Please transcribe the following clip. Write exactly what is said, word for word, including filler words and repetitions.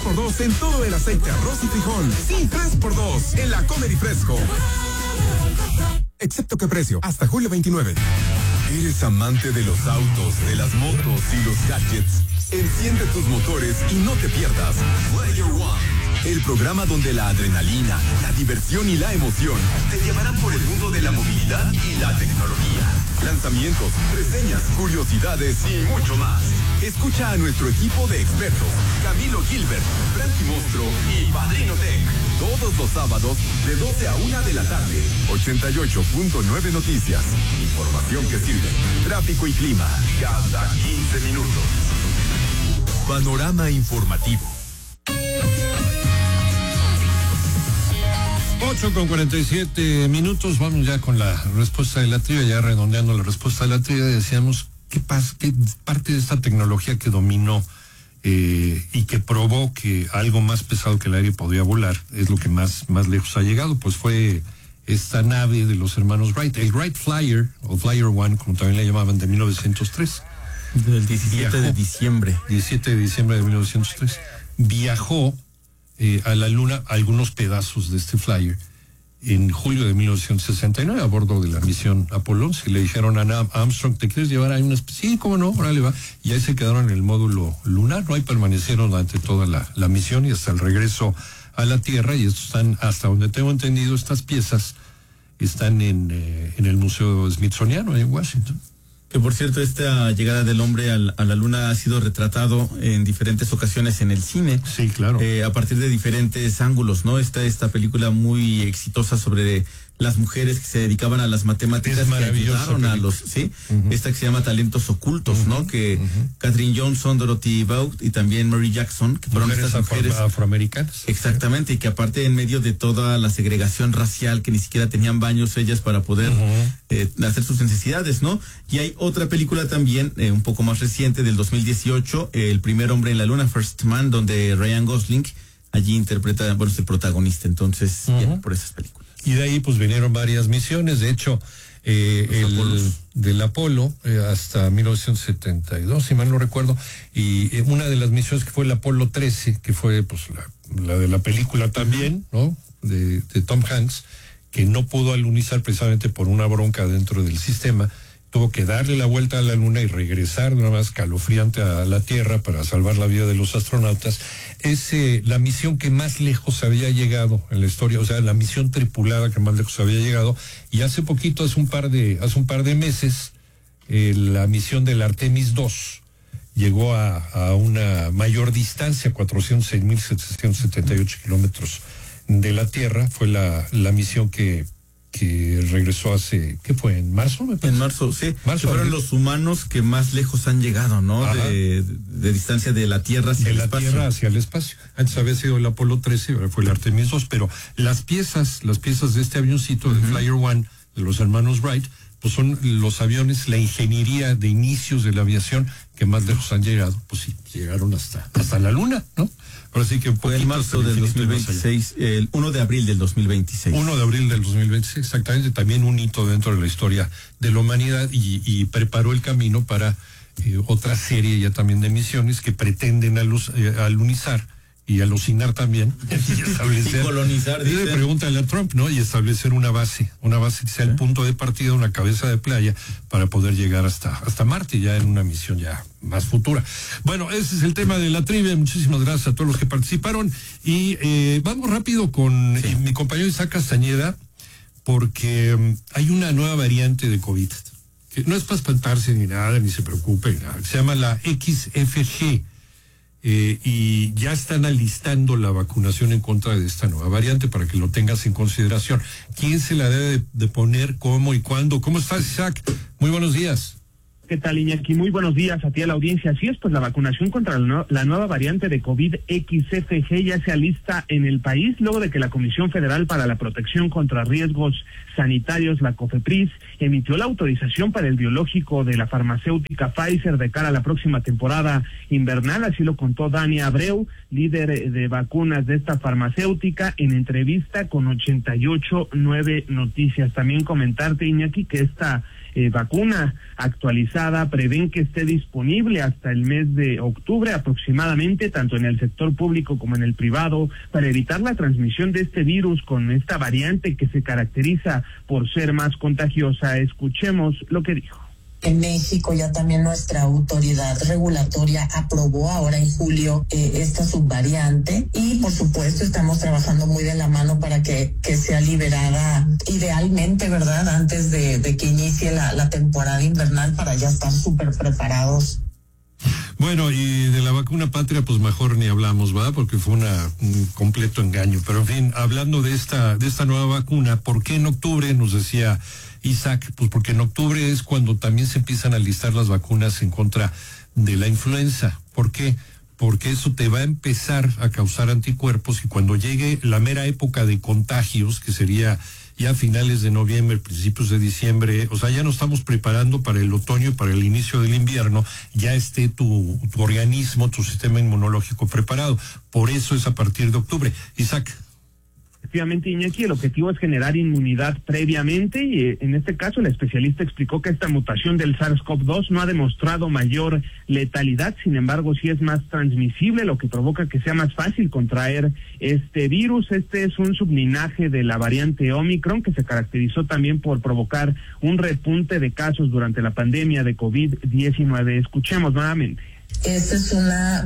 por dos en todo el aceite, arroz y frijol. Sí, tres por dos en la Comer y Fresco. Excepto que precio, hasta julio veintinueve. ¿Eres amante de los autos, de las motos y los gadgets? Enciende tus motores y no te pierdas Player One, el programa donde la adrenalina, la diversión y la emoción te llevarán por el mundo de la movilidad y la tecnología. Lanzamientos, reseñas, curiosidades y mucho más. Escucha a nuestro equipo de expertos, Camilo Gilbert, Frankie Mostro y Padrino Tech, todos los sábados de doce a una de la tarde. ochenta y ocho punto nueve Noticias. Información que sirve. Tráfico y clima cada quince minutos. Panorama informativo. ocho con cuarenta y siete minutos, vamos ya con la respuesta de la trivia, ya redondeando la respuesta de la trivia, decíamos, ¿qué pasa? ¿Qué parte de esta tecnología que dominó eh, y que probó que algo más pesado que el aire podía volar es lo que más, más lejos ha llegado? Pues fue esta nave de los hermanos Wright, el Wright Flyer, o Flyer One, como también le llamaban, de mil novecientos tres. Del diecisiete viajó, de diciembre. diecisiete de diciembre de mil novecientos tres. Viajó Eh, a la luna algunos pedazos de este flyer en julio de mil novecientos sesenta y nueve a bordo de la misión Apolo once. Le dijeron a Neil Armstrong, ¿te quieres llevar ahí una especie? Sí, cómo no, órale va. Y ahí se quedaron en el módulo lunar, ¿no? Ahí permanecieron durante toda la, la misión y hasta el regreso a la Tierra. Y estos están, hasta donde tengo entendido, estas piezas están en, eh, en el Museo Smithsoniano en Washington. Que por cierto, esta llegada del hombre al, a la luna ha sido retratado en diferentes ocasiones en el cine. Sí, claro. Eh, a partir de diferentes ángulos, ¿no? Está esta película muy exitosa sobre las mujeres que se dedicaban a las matemáticas, es que ayudaron a los, sí, uh-huh. Esta que se llama Talentos Ocultos, uh-huh. ¿no? Que uh-huh. Katherine Johnson, Dorothy Vaughan y también Mary Jackson, que fueron mujeres estas mujeres afro- afroamericanas. Exactamente, y que aparte en medio de toda la segregación racial, que ni siquiera tenían baños ellas para poder uh-huh. eh, hacer sus necesidades, ¿no? Y hay otra película también, eh, un poco más reciente, del dos mil dieciocho, eh, El primer hombre en la luna, First Man, donde Ryan Gosling allí interpreta, bueno, es el protagonista, entonces, uh-huh. ya, por esas películas. Y de ahí pues vinieron varias misiones, de hecho, eh, el del Apolo eh, hasta mil novecientos setenta y dos, si mal no recuerdo, y eh, una de las misiones que fue el Apolo trece, que fue pues la, la de la película también, ¿no? De, de Tom Hanks, que no pudo alunizar precisamente por una bronca dentro del sistema, tuvo que darle la vuelta a la luna y regresar de una manera escalofriante a la Tierra para salvar la vida de los astronautas. Es eh, la misión que más lejos había llegado en la historia, o sea, la misión tripulada que más lejos había llegado. Y hace poquito, hace un par de, hace un par de meses, eh, la misión del Artemis dos llegó a, a una mayor distancia, cuatrocientos seis mil setecientos setenta y ocho kilómetros de la Tierra. Fue la, la misión que que regresó hace, ¿qué fue? ¿En marzo? Me en marzo, sí. Marzo, fueron abril. Los humanos que más lejos han llegado, ¿no? De, de, de distancia de la Tierra hacia de el la espacio. Tierra hacia el espacio. Antes había sido el Apolo trece, ahora fue el Artemis dos, pero las piezas, las piezas de este avioncito, uh-huh. de Flyer One, de los hermanos Wright, pues son los aviones, la ingeniería de inicios de la aviación que más lejos han llegado. Pues sí, llegaron hasta, hasta la Luna, ¿no? Ahora sí que un fue el marzo del dos mil veintiséis, el primero de abril del dos mil veintiséis. primero de abril del dos mil veintiséis, exactamente, también un hito dentro de la historia de la humanidad y, y preparó el camino para eh, otra serie ya también de misiones que pretenden aluz, eh, alunizar y alucinar también y establecer y colonizar, dice, pregúntale a Trump, ¿no? Y establecer una base, una base que sea el punto de partida, una cabeza de playa para poder llegar hasta hasta Marte ya en una misión ya más futura. Bueno, ese es el tema de la trivia. Muchísimas gracias a todos los que participaron y eh, vamos rápido con sí. mi compañero Isaac Castañeda, porque um, hay una nueva variante de COVID que no es para espantarse ni nada, ni se preocupe, nada. Se llama la X F G. Eh, y ya están alistando la vacunación en contra de esta nueva variante para que lo tengas en consideración. ¿Quién se la debe de, de poner, cómo y cuándo? ¿Cómo estás, Isaac? Muy buenos días. ¿Qué tal, Iñaki? Muy buenos días a ti, a la audiencia. Así es, pues la vacunación contra la, no, la nueva variante de COVID X F G ya se alista en el país, luego de que la Comisión Federal para la Protección contra Riesgos Sanitarios, la COFEPRIS, emitió la autorización para el biológico de la farmacéutica Pfizer de cara a la próxima temporada invernal. Así lo contó Dani Abreu, líder de vacunas de esta farmacéutica, en entrevista con ochenta y ocho nueve Noticias. También comentarte, Iñaki, que esta eh, vacuna actualizada prevén que esté disponible hasta el mes de octubre aproximadamente, tanto en el sector público como en el privado, para evitar la transmisión de este virus con esta variante que se caracteriza por ser más contagiosa. Escuchemos lo que dijo. En México ya también nuestra autoridad regulatoria aprobó ahora en julio eh, esta subvariante y por supuesto estamos trabajando muy de la mano para que, que sea liberada idealmente, ¿verdad? Antes de, de que inicie la, la temporada invernal para ya estar súper preparados. Bueno, y de la vacuna patria, pues mejor ni hablamos, ¿verdad? Porque fue una, un completo engaño. Pero en fin, hablando de esta, de esta nueva vacuna, ¿por qué en octubre? Nos decía Isaac, pues porque en octubre es cuando también se empiezan a listar las vacunas en contra de la influenza. ¿Por qué? Porque eso te va a empezar a causar anticuerpos y cuando llegue la mera época de contagios, que sería ya a finales de noviembre, principios de diciembre, o sea, ya nos estamos preparando para el otoño y para el inicio del invierno, ya esté tu, tu organismo, tu sistema inmunológico preparado. Por eso es a partir de octubre. Isaac. Efectivamente, Iñaki, el objetivo es generar inmunidad previamente y eh, en este caso el especialista explicó que esta mutación del SARS-CoV dos no ha demostrado mayor letalidad, sin embargo sí es más transmisible, lo que provoca que sea más fácil contraer este virus. Este es un sublinaje de la variante Omicron que se caracterizó también por provocar un repunte de casos durante la pandemia de COVID diecinueve. Escuchemos nuevamente. Esta es una